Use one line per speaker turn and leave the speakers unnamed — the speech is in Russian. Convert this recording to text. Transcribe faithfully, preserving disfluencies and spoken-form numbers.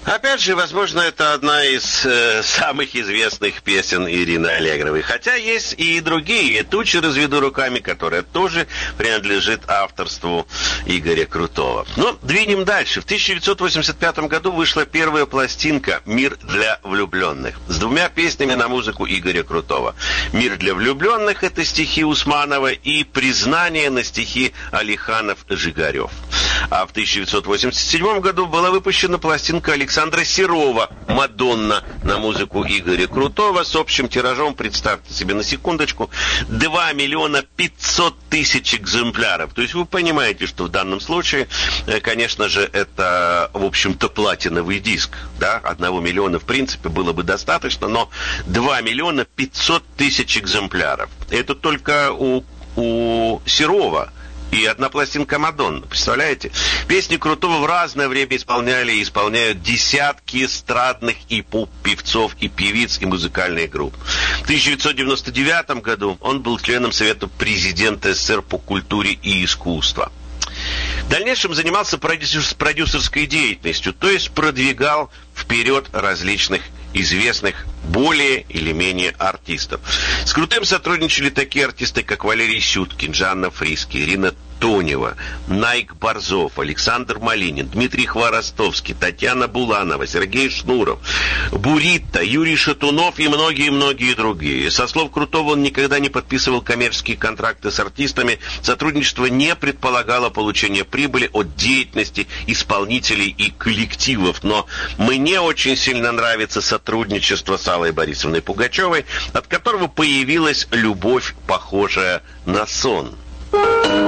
Опять же, возможно, это одна из э, самых известных песен Ирины Аллегровой. Хотя есть и другие. «Тучи разведу руками», которая тоже принадлежит авторству Игоря Крутого. Но двинем дальше. В тысяча девятьсот восемьдесят пятом году вышла первая пластинка «Мир для влюбленных» с двумя песнями на музыку Игоря Крутого. «Мир для влюбленных» — это стихи Усманова, и «Признание» на стихи Алиханов-Жигарев. А в тысяча девятьсот восемьдесят седьмом году была выпущена пластинка Александра Серова «Мадонна» на музыку Игоря Крутого с общим тиражом, представьте себе на секундочку, два миллиона пятьсот тысяч экземпляров. То есть вы понимаете, что в данном случае, конечно же, это, в общем-то, платиновый диск. Да? Одного миллиона, в принципе, было бы достаточно, но два миллиона пятьсот тысяч экземпляров. Это только у, у Серова. И одна пластинка «Мадонна», представляете? Песни Крутого в разное время исполняли и исполняют десятки эстрадных и поп-певцов, и певиц, и музыкальных групп. В тысяча девятьсот девяносто девятом году он был членом Совета президента СССР по культуре и искусству. В дальнейшем занимался продюсерской деятельностью, то есть продвигал вперед различных известных более или менее артистов. С Крутым сотрудничали такие артисты, как Валерий Сюткин, Жанна Фриске, Ирина Тонева, Найк Борзов, Александр Малинин, Дмитрий Хворостовский, Татьяна Буланова, Сергей Шнуров, Буритта, Юрий Шатунов и многие-многие другие. Со слов Крутого, он никогда не подписывал коммерческие контракты с артистами. Сотрудничество не предполагало получение прибыли от деятельности исполнителей и коллективов. Но мне очень сильно нравится сотрудничество с Аллой Борисовной Пугачевой, от которого появилась любовь, похожая на сон.